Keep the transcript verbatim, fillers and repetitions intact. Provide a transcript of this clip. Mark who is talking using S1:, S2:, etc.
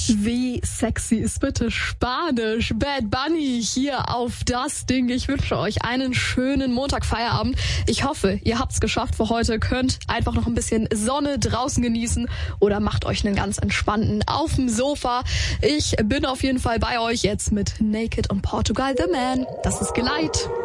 S1: Wie sexy ist bitte Spanisch? Bad Bunny hier auf das Ding. Ich wünsche euch einen schönen Montagfeierabend. Ich hoffe, ihr habt's geschafft für heute. Könnt einfach noch ein bisschen Sonne draußen genießen oder macht euch einen ganz entspannten auf dem Sofa. Ich bin auf jeden Fall bei euch jetzt mit Naked und Portugal The Man. Das ist Geleit.